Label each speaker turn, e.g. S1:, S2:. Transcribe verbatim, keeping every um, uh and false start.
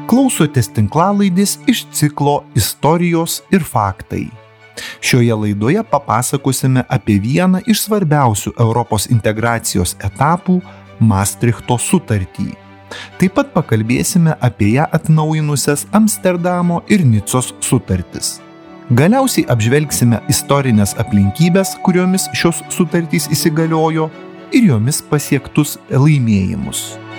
S1: Klausotės tinklalaidės iš ciklo Istorijos ir faktai. Šioje laidoje papasakosime apie vieną iš svarbiausių Europos integracijos etapų – Maastrichto sutartį. Taip pat pakalbėsime apie ją atnaujinusias Amsterdamo ir Nicos sutartis. Galiausiai apžvelgsime istorinės aplinkybės, kuriomis šios sutartys įsigaliojo, ir jomis pasiektus laimėjimus.